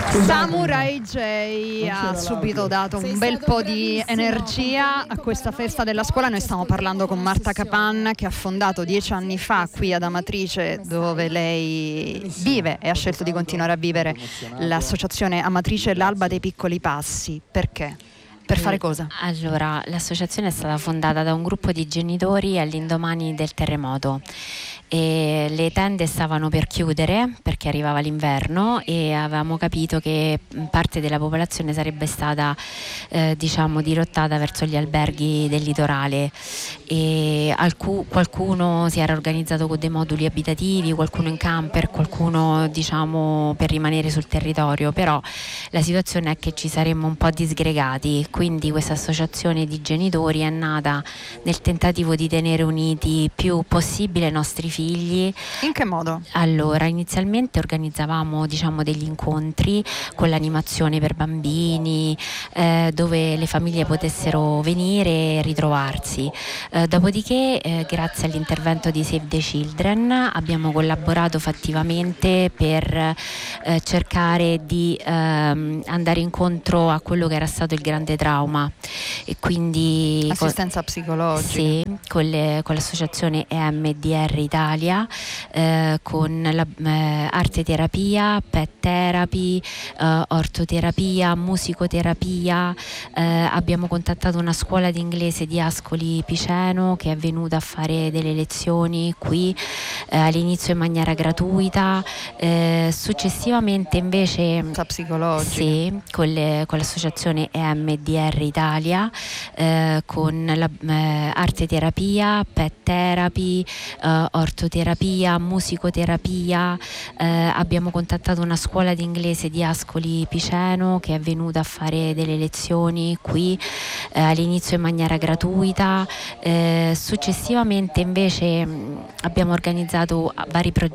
Samurai J ha subito dato un bel po' di energia a questa festa della scuola. Noi stiamo parlando con Marta Capan, che ha fondato 10 anni fa qui ad Amatrice, dove lei vive e ha scelto di continuare a vivere, l'associazione Amatrice L'Alba dei Piccoli Passi. Perché? Per fare cosa? Allora, l'associazione è stata fondata da un gruppo di genitori all'indomani del terremoto. E le tende stavano per chiudere perché arrivava l'inverno e avevamo capito che parte della popolazione sarebbe stata dirottata verso gli alberghi del litorale, e qualcuno si era organizzato con dei moduli abitativi, qualcuno in camper, qualcuno per rimanere sul territorio, però la situazione è che ci saremmo un po' disgregati, quindi questa associazione di genitori è nata nel tentativo di tenere uniti più possibile i nostri figli. In che modo? Allora, inizialmente organizzavamo degli incontri con l'animazione per bambini, dove le famiglie potessero venire e ritrovarsi. Dopodiché, grazie all'intervento di Save the Children, abbiamo collaborato fattivamente per cercare di andare incontro a quello che era stato il grande trauma, e quindi assistenza psicologica. Sì, con l'associazione EMDR Italia, con arte terapia, pet therapy, ortoterapia, musicoterapia. Abbiamo contattato una scuola di inglese di Ascoli Piceno che è venuta a fare delle lezioni qui, all'inizio in maniera gratuita, successivamente invece psicologica. Sì, con l'associazione EMDR Italia, con arte terapia, pet therapy, ortoterapia, musicoterapia. Abbiamo contattato una scuola di inglese di Ascoli Piceno che è venuta a fare delle lezioni qui, all'inizio in maniera gratuita, successivamente invece abbiamo organizzato vari